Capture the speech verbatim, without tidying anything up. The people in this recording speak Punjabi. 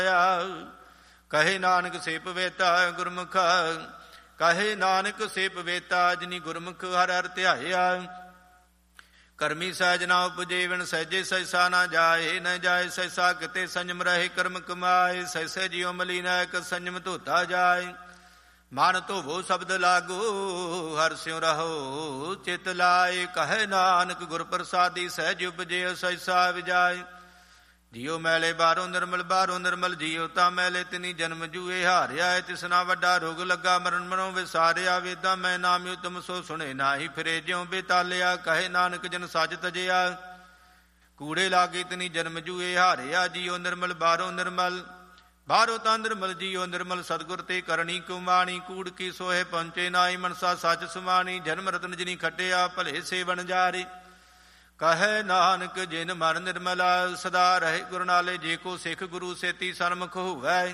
ਕਹੇ ਨਾਨਕ ਸੇ ਪਵੇਤਾ ਗੁਰਮੁਖ, ਕਹੇ ਨਾਨਕ ਸੇ ਪਵੇਤਾ ਜਿਨੀ ਗੁਰਮੁਖ ਹਰਿ ਹਰਿ ਧਿਆਇਆ। ਕਰਮੀ ਸਹਿਜ ਨਾ ਉਪਜੇ ਵਿਣ ਸਹਿਜੇ ਸਹਿਸਾ ਨਾ ਜਾਏ, ਨ ਜਾਏ ਸਹਿਸਾ ਕਿਤੇ ਸੰਜਮ ਰਹੇ ਕਰਮ ਕਮਾਏ। ਸਹਿਸੇ ਜਿਉ ਮਲੀ ਨਾਇਕ ਸੰਜਮ ਧੋਤਾ ਜਾਏ, ਮਨ ਧੋਵੋ ਸ਼ਬਦ ਲਾਗੋ ਹਰਿ ਸਿਉ ਰਹੋ ਚਿਤ ਲਾਏ। ਕਹੇ ਨਾਨਕ ਗੁਰ ਪ੍ਰਸਾਦੀ ਸਹਿਜ ਉਪਜੇ ਸਹਿਸਾ ਵਿਜਾਏ। ਜਿਉ ਮੈਲੇ ਬਾਹਰੋਂ ਨਿਰਮਲ ਬਾਹਰੋਂ ਨਿਰਮਲ, ਜਿਉ ਤਾਂ ਮੈਲੇ ਤਿਨੀ ਜਨਮ ਜੂਏ ਹਾਰਿਆ। ਤਿਸਨਾ ਵੱਡਾ ਰੋਗ ਲੱਗਾ ਮਰਨ ਮਰੋਂ ਵਿਸਾਰਿਆ। ਵੇਦਾਂ ਮੈਂ ਨਾਮ ਉਤਮ ਸੋ ਸੁਣੇ ਨਾਹੀ ਫਿਰੇ ਜਿਉ ਬੇਤਾਲਿਆ। ਕਹੇ ਨਾਨਕ ਜਨ ਸੱਚ ਤਜਿਆ, ਕੂੜੇ ਲਾਗੇ ਤਿਨੀ ਜਨਮ ਜੂਏ ਹਾਰਿਆ। ਜਿਉ ਨਿਰਮਲ ਬਾਹਰੋਂ ਨਿਰਮਲ ਬਾਹਰੋਂ ਤਾਂ ਨਿਰਮਲ, ਜਿਉ ਨਿਰਮਲ ਸਤਿਗੁਰ ਤੇ ਕਰਨੀ ਕੁਮਾਣੀ। ਕੂੜ ਕੀ ਸੋਹੇ ਪਹੁੰਚੇ ਨਾਈ ਮਨਸਾ ਸੱਚ ਸੁਮਾਣੀ। ਜਨਮ ਰਤਨ ਜਿਨੀ ਖੱਟਿਆ ਭਲੇ ਸੇ ਵਣਜਾਰੇ। ਕਹੈ ਨਾਨਕ ਜਿਨ ਮਨ ਨਿਰਮਲਾ ਸਦਾ ਰਹੇ ਗੁਰੂ ਨਾਲੇ। ਜੇ ਕੋ ਸਿੱਖ ਗੁਰੂ ਸੇਤੀ ਸਨਮੁਖ ਹੋਵੈ,